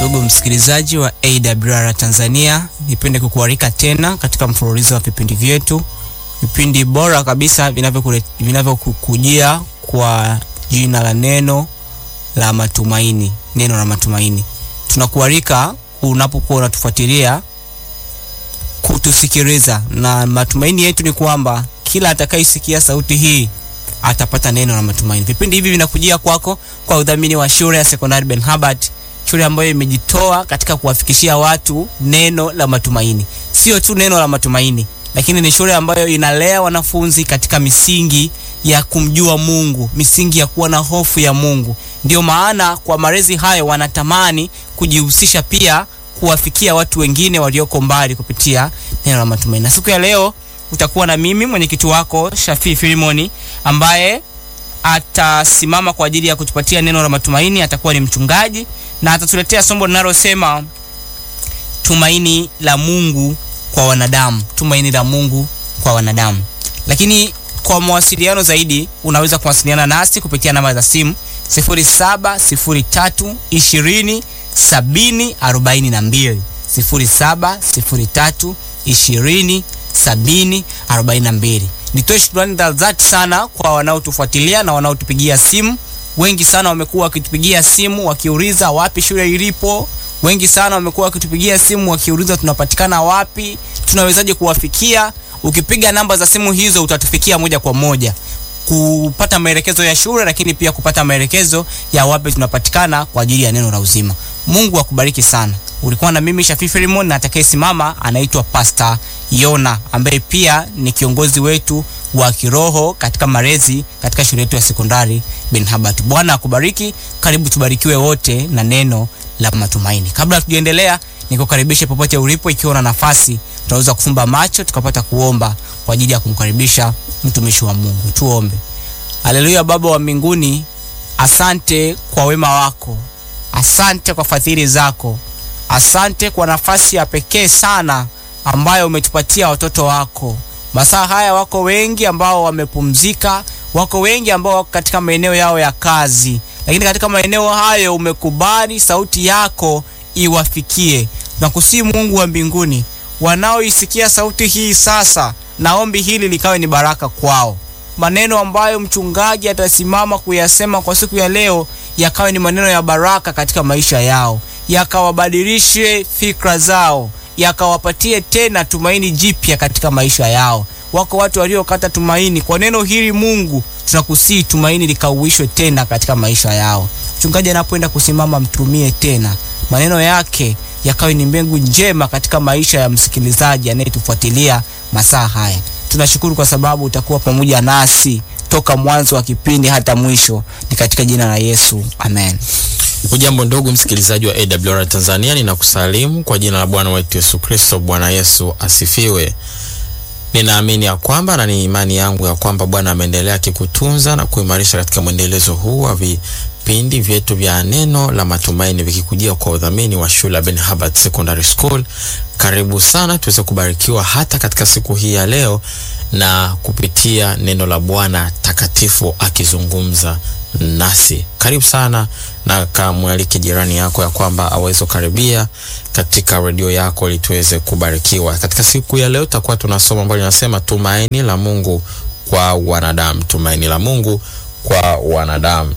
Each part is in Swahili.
ndugu msikilizaji wa AWR Tanzania, nipende kukualika tena katika mfululizo wa vipindi vyetu, vipindi bora kabisa vinavyokujia kwa jina la neno la matumaini. Neno la matumaini. Tunakualika unapokuwa unatufuatilia kutusikiliza, na matumaini yetu ni kwamba kila atakayesikia sauti hii atapata neno la matumaini. Vipindi hivi vinakujia kwako kwa udhamini wa shule ya sekondari Ben Habart, shule ambayo imejitoa katika kuwafikishia watu neno la matumaini. Sio tu neno la matumaini, lakini ni shule ambayo inalea wanafunzi katika misingi ya kumjua Mungu, misingi ya kuwa na hofu ya Mungu. Ndio maana kwa malezi hayo wanatamani kujihusisha pia kuwafikia watu wengine walioko mbali kupitia neno la matumaini. Na siku ya leo utakuwa na mimi mwenyekiti wako Shafi Filimoni, ambaye atasimama kwa ajili ya kutupatia neno la matumaini. Atakuwa ni mchungaji na atatuletea somo linalosema tumaini la Mungu kwa wanadamu. Tumaini la Mungu kwa wanadamu. Lakini kwa mawasiliano zaidi unaweza kuwasiliana nasi kupitia namba za simu 0703207042, 0703207042. Nitoe shukrani za dhati sana kwa wanaotufuatilia na wanaotupigia simu. Wengi sana wamekuwa wakitupigia simu wakiuliza wapi shule ilipo. Wengi sana wamekuwa wakitupigia simu wakiuliza tunapatikana wapi, tunawezaje kuwafikia. Ukipiga namba za simu hizo utatufikia moja kwa moja kupata maelekezo ya shule, lakini pia kupata maelekezo ya wapi tunapatikana kwa ajili ya neno la uzima. Mungu akubariki sana. Ulikuwa na mimi Shafi Filimon, na atakayesimama anaitwa Pastor Yona, ambaye pia ni kiongozi wetu wa kiroho katika malezi katika shule yetu ya sekondari Ben Habart. Bwana akubariki. Karibu tubarikiwe wote na neno la matumaini. Kabla tujaendelea, nikukaribishe popote ulipo, ikiwa na nafasi tunaweza kufumba macho tukapata kuomba kwa ajili ya kumkaribisha mtumishi wa Mungu. Tuombe. Haleluya. Baba wa mbinguni, asante kwa wema wako. Asante kwa fadhili zako. Asante kwa nafasi ya pekee sana ambayo umetupatia watoto wako. Masaa haya wako wengi ambao wamepumzika, wako wengi ambao wako katika maeneo yao ya kazi, lakini katika maeneo hayo umekubali sauti yako iwafikie. Na kusihi Mungu wa mbinguni, wanaoisikia sauti hii sasa, naombi hili likawe ni baraka kwao. Maneno ambayo mchungaji atasimama kuyasema kwa siku ya leo yakawe ni maneno ya baraka katika maisha yao, yakawabadilishe fikra zao, yakawapatie tena tumaini jipya katika maisha yao. Wako watu waliokata tumaini kwa neno hili. Mungu, tunakusihi tumaini likauishwe tena katika maisha yao. Mchungaji anapoenda kusimama, mtumie tena, maneno yake yakawe ni mbegu njema katika maisha ya msikilizaji anayetufuatilia masaa haya. Tunashukuru kwa sababu utakuwa pamoja nasi toka mwanzo wa kipindi hata mwisho. Ni katika jina la Yesu, amen. Ujambo ndugu msikilizaji wa AWR Tanzania, ninakusalimu kwa jina la Bwana wetu Yesu Kristo. Bwana Yesu asifiwe. Ninaamini ya kwamba, na ni imani yangu ya kwamba Bwana ameendelea kikutunza na kuimarisha katika mwendelezo huu wa vipindi vyetu vya neno la matumaini, vikikujia kwa udhamini wa shule ya Ben Habart Secondary School. Karibu sana tuweze kubarikiwa hata katika siku hii ya leo na kupitia neno la Bwana takatifu akizungumza nasi. Karibu sana, na kamwalike jirani yako ya kwamba aweze karibia katika radio yako ili tuweze kubarikiwa. Katika siku ya leo tutakuwa tunasoma ambalo linasema tumaini la Mungu kwa wanadamu. Tumaini la Mungu kwa wanadamu.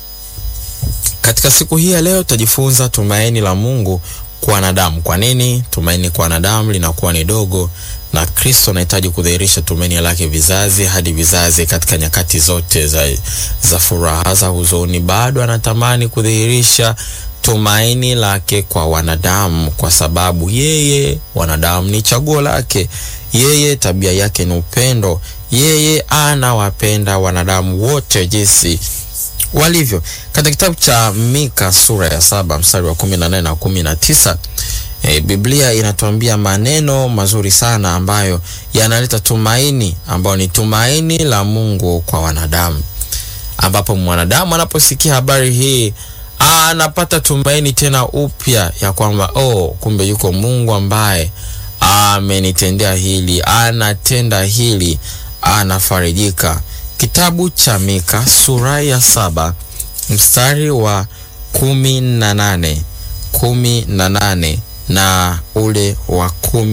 Katika siku hii ya leo tutajifunza tumaini la Mungu kwa wanadamu. Kwa nini tumaini kwa wanadamu linakuwa ni dogo, na Kristo anahitaji kudhihirisha tumaini lake vizazi hadi vizazi katika nyakati zote za furaha, za huzuni. Bado anatamani kudhihirisha tumaini lake kwa wanadamu, kwa sababu yeye, wanadamu ni chaguo lake. Yeye tabia yake ni upendo. Yeye anawapenda wanadamu wote jinsi walivyo. Katika kitabu cha Mika sura ya 7 mstari wa 18 na 19, Biblia inatuambia maneno mazuri sana ambayo yanaleta tumaini, ambayo ni tumaini la Mungu kwa wanadamu, ambapo mwanadamu anaposikia habari hii anapata tumaini tena upya ya kwamba kumbe yuko Mungu ambaye amenitendea hili, anatenda hili, anafarijika. Kitabu cha Mika sura ya 7 mstari wa 18 18 na ule wa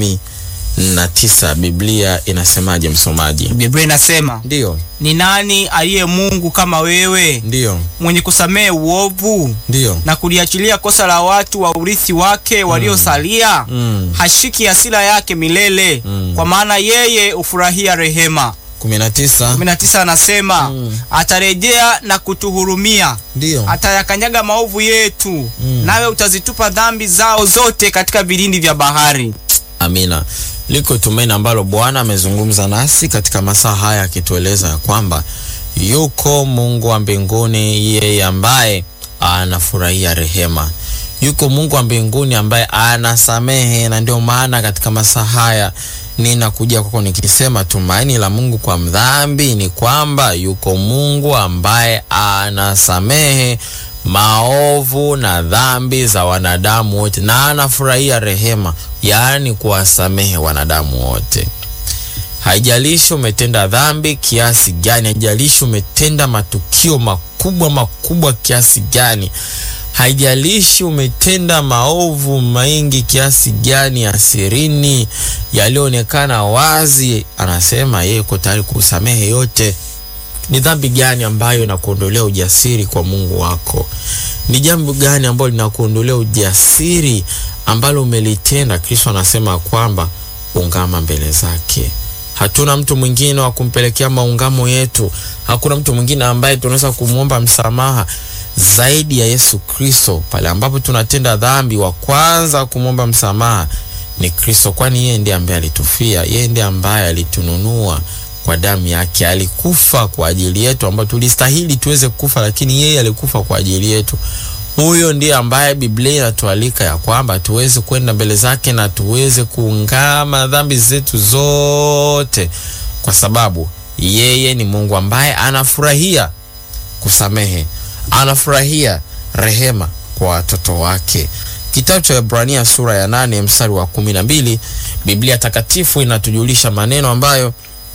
19, Biblia inasemaje msomaji? Biblia inasema, Ndio. ni nani aliye Mungu kama wewe, Ndio. mwenye kusamehe uovu Ndio. na kuliachilia kosa la watu wa urithi wake waliosalia? Hashiki hasira yake milele, kwa maana yeye ufurahia rehema. 19 anasema, atarejea na kutuhurumia. Ndio. Atayakanyaga maovu yetu, nawe utazitupa dhambi zao zote katika vilindi vya bahari. Amina. Liko tumaini ambalo Bwana amezungumza nasi katika masaa haya, akitueleza kwamba yuko Mungu wa mbinguni, yeye ambaye anafurahia rehema. Yuko Mungu wa mbinguni ambaye anasamehe, na ndio maana katika masaa haya ninakuja kwako nikisema tumaini la Mungu kwa mdhambi ni kwamba yuko Mungu ambaye anasamehe maovu na dhambi za wanadamu wote, na anafurahia rehema, yaani kuwasamehe wanadamu wote. Haijalishi umetenda dhambi kiasi gani, haijalishi umetenda matukio makubwa kiasi gani, haijalishi umetenda maovu mengi kiasi gani, asirini, yalionekana wazi, anasema yeye yuko tayari kusamehe yote. Ni dhambi gani ambayo inakuondolea ujasiri kwa Mungu wako? Ni jambo gani ambalo linakuondolea ujasiri ambalo umelitenda? Kristo anasema kwamba ungama mbele zake. Hatuna mtu mwingine wa kumpelekea maungamo yetu. Hakuna mtu mwingine ambaye tunaweza kumuomba msamaha zaidi ya Yesu Kristo. Pale ambapo tunatenda dhambi, wa kwanza kumuomba msamaha ni Kristo, kwani yeye ndiye ambaye alitufia, yeye ndiye ambaye alitununua kwa damu yake. Alikufa kwa ajili yetu, ambao tulistahili tuweze kufa, lakini yeye alikufa kwa ajili yetu. Huyo ndiye ambaye Biblia inatualika ya kwamba tuweze kwenda mbele zake na tuweze kuungama dhambi zetu zote, kwa sababu yeye ni Mungu ambaye anafurahia kusamehe, anafurahia rehema kwa watoto wake. Kitabu cha Ibrania sura ya 8 mstari wa 12, Biblia takatifu inatujulisha maneno ambayo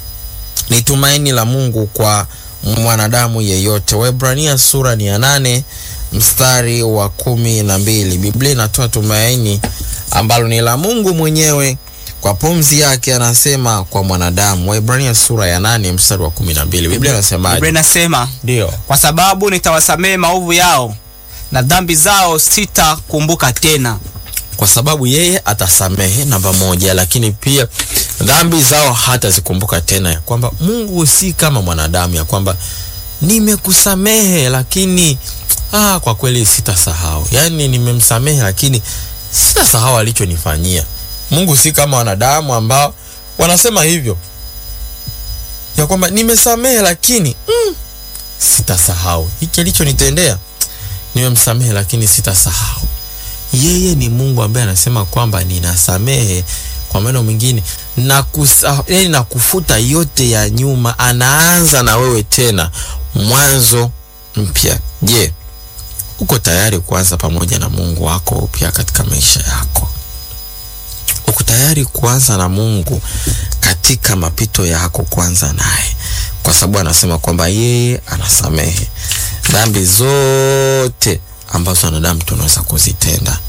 ni tumaini la Mungu kwa mwanadamu yeyote. Waebrania sura ni ya 8 mstari wa 12. Biblia inatoa tumaini ambalo ni la Mungu mwenyewe kwa pumzi yake, anasema kwa mwanadamu. Waebrania sura ya 8 mstari wa 12. Biblia inasema, Biblia inasema, ndio, kwa sababu nitawasamehe maovu yao na dhambi zao sitakumbuka tena. Kwa sababu yeye atasamehe, namba moja, lakini pia dhambi zao hatazikumbuka tena. Ya kwamba Mungu si kama mwanadamu, ya kwamba nimekusamehe lakini kwa kweli sitasahau. Yaani nimemsamehe lakini sitasahau alichonifanyia. Mungu si kama wanadamu ambao wanasema hivyo, ya kwamba nimesamehe lakini sitasahau hiki alichonitendea. Nimemsamehe lakini sitasahau. Yeye ni Mungu ambaye anasema kwamba ninasamehe, kwa maana mwingine na kufuta yote ya nyuma, anaanza na wewe tena mwanzo mpya. Je, uko tayari kuanza pamoja na Mungu wako upya katika maisha yako? Uko tayari kuanza na Mungu katika mapito yako, kuanza naye? Kwa sababu anasema kwamba yeye anasamehe dhambi zote ambazo wanadamu tunaweza kuzitenda.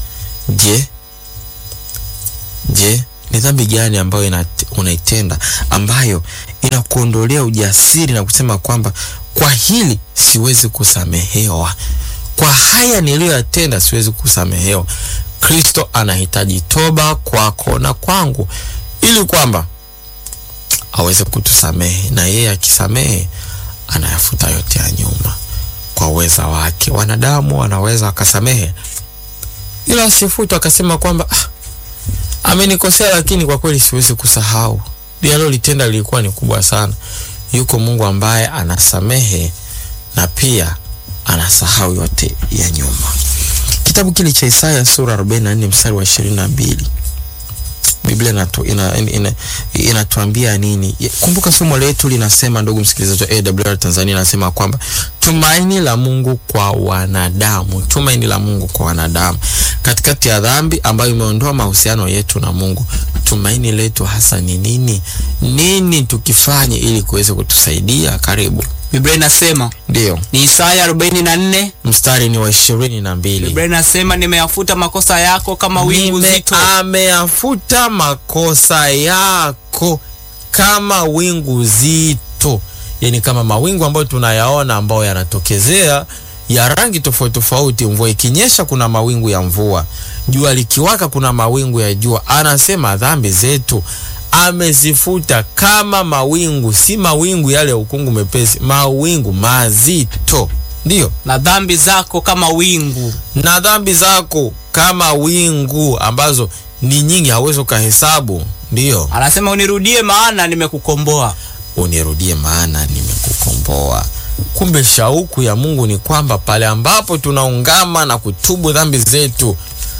Je, ni dhambi gani ambayo unaitenda ambayo inakuondolea ujasiri na kusema kwamba kwa hili siwezi kusamehewa, kwa haya niliyoyatenda siwezi kusamehewa? Kristo anahitaji toba kwako na kwangu ili kwamba aweze kutusamehe, na yeye akisamehe anayafuta yote ya nyuma kwa uweza wake. Wanadamu wanaweza akasamehe ila asifutu, akasema kwamba amenikosea lakini kwa kweli siwezi kusahau, dialo litenda lilikuwa ni kubwa sana. Yuko Mungu ambaye anasamehe na pia anasahau yote ya nyuma. Kitabu kile cha Isaya sura 44 mstari wa 22, Biblia inatuambia nini? Kumbuka somo letu linasema, ndugu msikilizaji wa AWR Tanzania, nasema kwamba tumaini la Mungu kwa wanadamu, tumaini la Mungu kwa wanadamu katikati ya dhambi ambayo imeondoa mahusiano yetu na Mungu. Tumaini letu hasa ni nini? Nini tukifanye ili kuweza kutusaidia? Karibu Biblia inasema, Ndio. ni Isaya 44 Mstari ni wa 22. Biblia inasema, nimeyafuta makosa yako kama wingu zito. Ameyafuta makosa yako kama wingu zito. Yani kama mawingu ambayo tunayaona ambayo yanatokezea ya rangi tofauti tofauti. Mvua ikinyesha kuna mawingu ya mvua, jua likiwaka kuna mawingu ya jua. Anasema dhambi zetu amezifuta kama mawingu, si mawingu yale ya ukungu mepesi, mawingu mazito. Ndio. Na dhambi zako kama wingu. Na dhambi zako kama wingu ambazo ni nyingi, hauwezi kuhesabu. Ndio. Anasema unirudie maana nimekukomboa. Unirudie maana nimekukomboa. Kumbe shauku ya Mungu ni kwamba pale ambapo tunaungama na kutubu dhambi zetu,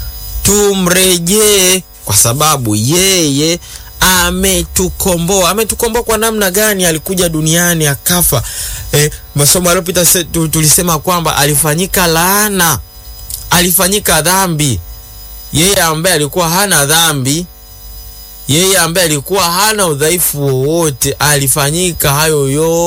tumrejee, kwa sababu yeye ametukomboa. Ametukomboa kwa namna gani? Alikuja duniani akafa. Masomo yaliyopita tulisema kwamba alifanyika laana, alifanyika dhambi. Yeye ambaye alikuwa hana dhambi, yeye ambaye alikuwa hana udhaifu wowote, alifanyika hayo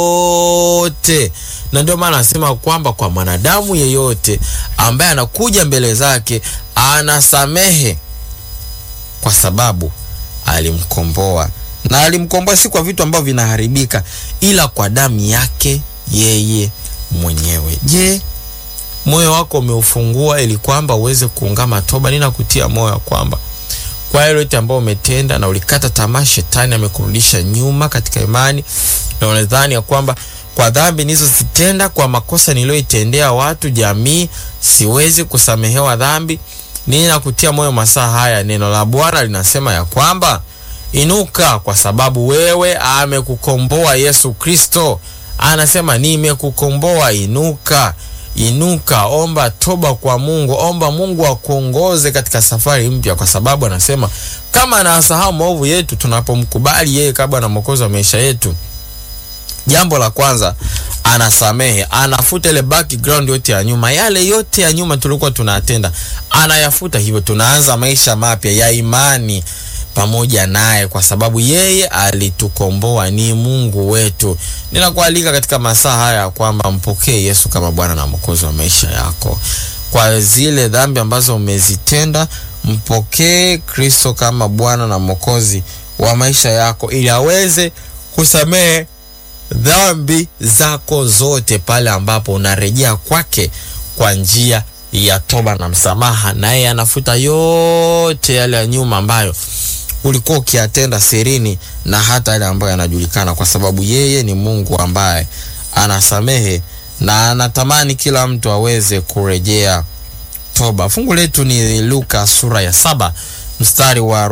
yote. Na ndio maana anasema kwamba kwa mwanadamu yeyote ambaye anakuja mbele zake anasamehe, kwa sababu alimkomboa. Na alimkomboa si kwa vitu ambavyo vinaharibika, ila kwa damu yake yeye mwenyewe. Je, moyo wako umeufungua ili kwamba uweze kuungama toba? Ninakutia moyo kwamba kwa yale yote ambayo umetenda na ulikata tamaa, shetani amekurudisha nyuma katika imani, na unadhani ya kwamba kwa dhambi nilizozitenda, kwa makosa niliyoitendea watu, jamii, siwezi kusamehewa dhambi. Ninakutia moyo masaa haya. Neno la Bwana linasema ya kwamba inuka, kwa sababu wewe amekukomboa. Yesu Kristo anasema nimekukomboa. Inuka, inuka, omba toba kwa Mungu, omba Mungu akuongoze katika safari mpya, kwa sababu anasema kama anasahau maovu yetu tunapomkubali yeye kama na mwokozi wa maisha yetu. Jambo la kwanza, anasamehe, anafuta ile background yote ya nyuma, yale yote ya nyuma tulikuwa tunatenda anayafuta. Hivyo tunaanza maisha mapya ya imani pamoja naye, kwa sababu yeye alitukomboa, ni Mungu wetu. Ninakualika katika masaa haya kwamba mpokee Yesu kama Bwana na Mwokozi wa maisha yako. Kwa zile dhambi ambazo umezitenda, mpokee Kristo kama Bwana na Mwokozi wa maisha yako, ili aweze kusamehe dhambi zako zote pale ambapo unarejea kwake kwa njia ya toba na msamaha. Naye anafuta yote yale ya nyuma ambayo ulikuwa ukiyatenda sirini, na hata yale ambayo yanajulikana, kwa sababu yeye ni Mungu ambaye anasamehe na anatamani kila mtu aweze kurejea toba. Fungu letu ni Luka sura ya 7 mstari wa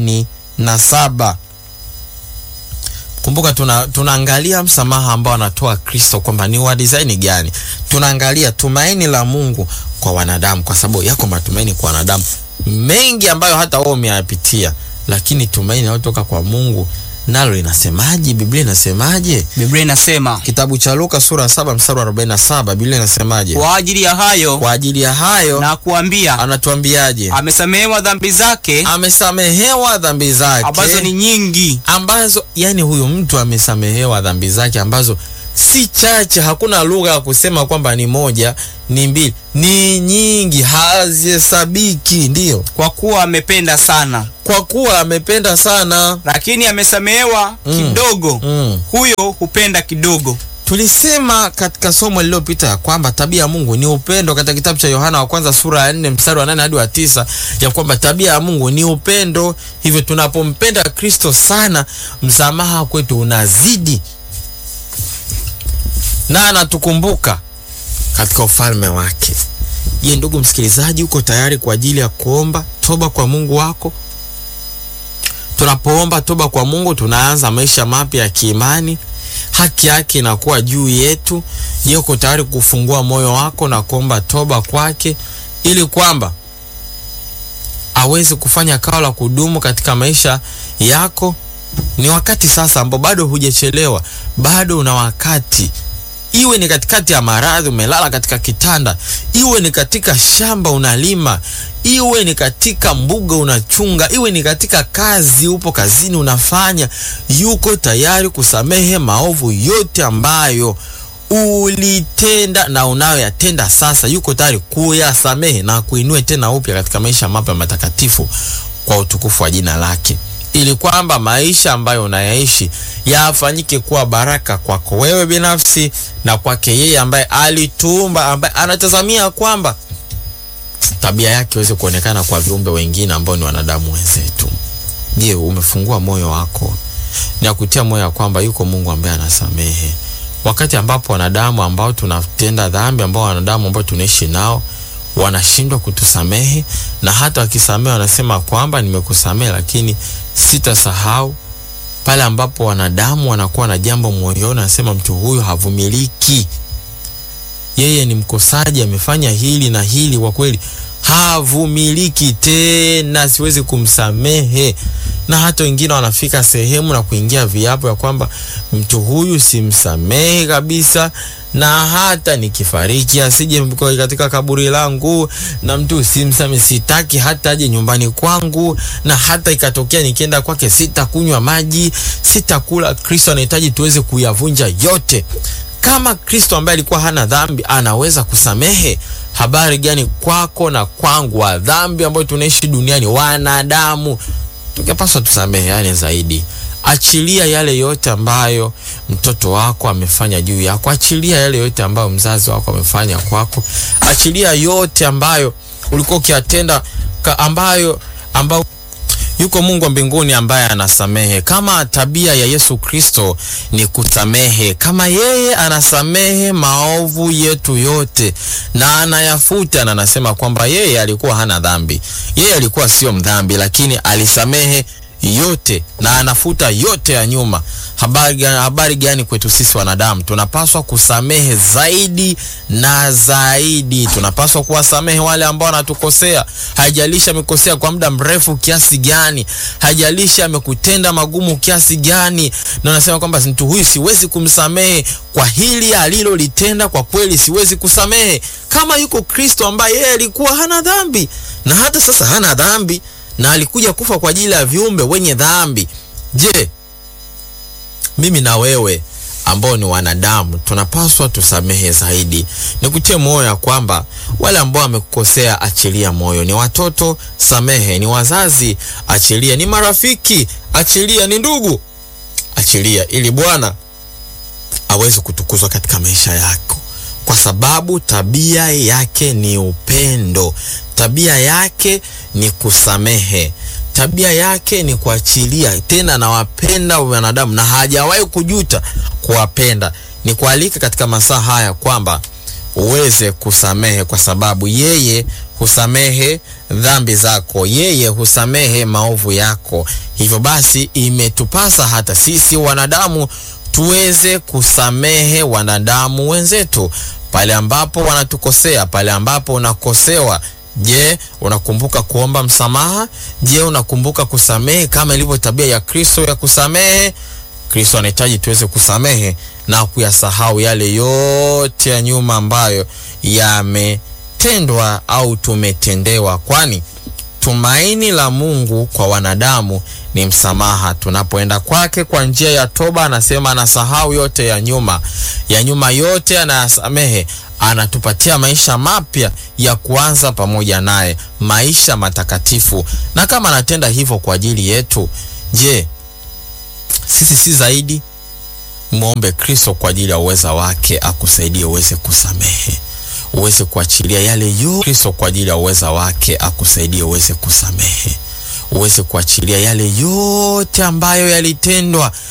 47. Kumbuka tunaangalia msamaha ambao anatoa Kristo kwamba ni wa design gani. Tunaangalia tumaini la Mungu kwa wanadamu, kwa sababu yako matumaini kwa wanadamu mengi ambayo hata wao umeyapitia, lakini tumaini linalotoka kwa Mungu nalo linasemaje? Biblia inasemaje? Biblia inasema, kitabu cha Luka sura ya 7 mstari wa 47, Biblia inasemaje? Kwa ajili ya hayo na kuambia, anatuambiaje? Amesamehewa dhambi zake, amesamehewa dhambi zake ambazo ni nyingi. Ambazo, yani huyu mtu amesamehewa dhambi zake ambazo si chache. Hakuna lugha ya kusema kwamba ni moja, ni mbili, ni nyingi, hazihesabiki. Ndio, kwa kuwa amependa sana. Kwa kuwa amependa sana. Lakini amesamehewa kidogo, huyo hupenda kidogo. Tulisema katika somo lililopita ya kwamba tabia ya Mungu ni upendo, katika kitabu cha Yohana wa kwanza sura ya 4 mstari wa 8 hadi wa 9, ya kwamba tabia ya Mungu ni upendo. Hivyo tunapompenda Kristo sana, msamaha kwetu unazidi, na anatukumbuka katika ufalme wake. Je, ndugu msikilizaji, uko tayari kwa ajili ya kuomba toba kwa Mungu wako? Tunapoomba toba kwa Mungu, tunaanza maisha mapya ya kiimani. Haki yake inakuwa juu yetu. Je, uko tayari kufungua moyo wako na kuomba toba kwake, ili kwamba aweze kufanya kao la kudumu katika maisha yako? Ni wakati sasa ambao bado hujachelewa, bado una wakati. Iwe ni katikati ya maradhi umelala katika kitanda, iwe ni katika shamba unalima, iwe ni katika mbuga unachunga, iwe ni katika kazi, upo kazini unafanya, yuko tayari kusamehe maovu yote ambayo ulitenda na unayoyatenda sasa, yuko tayari kuyasamehe na kuinue tena upya katika maisha mapya matakatifu kwa utukufu wa jina lake, ili kwamba maisha ambayo unayaishi yafanyike kuwa baraka kwako wewe binafsi na kwake yeye ambaye alituumba, ambaye anatazamia kwamba tabia yake iweze kuonekana kwa viumbe wengine ambao ni wanadamu wenzetu. Je, umefungua moyo wako na kutia moyo ya kwamba yuko Mungu ambaye anasamehe? Wakati ambapo wanadamu ambao tunatenda dhambi, ambao wanadamu ambao tunaishi nao wanashindwa kutusamehe, na hata wakisamehe wanasema kwamba nimekusamehe lakini sitasahau. Pale ambapo wanadamu wanakuwa na jambo moyoni, anasema mtu huyu havumiliki, yeye ni mkosaji, amefanya hili na hili, kwa kweli havumiliki tena, siwezi kumsamehe. Na hata wengine wanafika sehemu na kuingia viapo ya kwamba mtu huyu simsamehe kabisa, na hata nikifariki asije katika kaburi langu, na mtu simsamehe, sitaki hata aje nyumbani kwangu, na hata ikatokea nikienda kwake sitakunywa maji, sitakula. Kristo anahitaji tuweze kuyavunja yote. Kama Kristo ambaye alikuwa hana dhambi anaweza kusamehe, habari gani kwako na kwangu wa dhambi ambao tunaishi duniani, wanadamu? Tungepaswa tusamehe yani zaidi. Achilia yale yote ambayo mtoto wako amefanya juu yako, achilia yale yote ambayo mzazi wako amefanya kwako, achilia yote ambayo ulikuwa ukiyatenda, ambao yuko Mungu wa mbinguni ambaye anasamehe. Kama tabia ya Yesu Kristo ni kusamehe, kama yeye anasamehe maovu yetu yote na anayafuta, na anasema kwamba yeye alikuwa hana dhambi, yeye alikuwa sio mdhambi, lakini alisamehe yote na anafuta yote ya nyuma. Habari gani kwetu sisi wanadamu? Tunapaswa kusamehe zaidi na zaidi. Tunapaswa kuwasamehe wale ambao wanatukosea. Haijalishi amekosea kwa muda mrefu kiasi gani, haijalishi amekutenda magumu kiasi gani, na unasema kwamba mtu huyu siwezi kumsamehe kwa hili alilolitenda, kwa kweli siwezi kusamehe. Kama yuko Kristo ambaye yeye alikuwa hana dhambi na hata sasa hana dhambi, na alikuja kufa kwa ajili ya viumbe wenye dhambi, je, mimi na wewe ambao ni wanadamu tunapaswa tusamehe zaidi? Nikutie moyo ya kwamba wale ambao wamekukosea, achilia moyo. Ni watoto, samehe. Ni wazazi, achilia. Ni marafiki, achilia. Ni ndugu, achilia, ili Bwana aweze kutukuzwa katika maisha yako, kwa sababu tabia yake ni upendo, tabia yake ni kusamehe, tabia yake ni kuachilia. Tena na wapenda wanadamu na hajawahi kujuta kuwapenda. Ni kualika katika masaa haya kwamba uweze kusamehe, kwa sababu yeye husamehe dhambi zako, yeye husamehe maovu yako. Hivyo basi imetupasa hata sisi wanadamu tuweze kusamehe wanadamu wenzetu pale ambapo wanatukosea, pale ambapo unakosewa. Je, unakumbuka kuomba msamaha? Je, unakumbuka kusamehe kama ilivyo tabia ya Kristo ya kusamehe? Kristo anahitaji tuweze kusamehe na kuyasahau yale yote ya nyuma ambayo yametendwa au tumetendewa, kwani tumaini la Mungu kwa wanadamu ni msamaha. Tunapoenda kwake kwa njia ya toba, anasema anasahau yote ya nyuma yote anayasamehe, anatupatia maisha mapya ya kuanza pamoja naye, maisha matakatifu. Na kama anatenda hivyo kwa ajili yetu, je, sisi si zaidi? Muombe Kristo kwa ajili ya uweza wake akusaidie uweze kusamehe, uweze kuachilia yale yote. Kristo kwa ajili ya uweza wake akusaidie uweze kusamehe, uweze kuachilia yale yote ambayo yalitendwa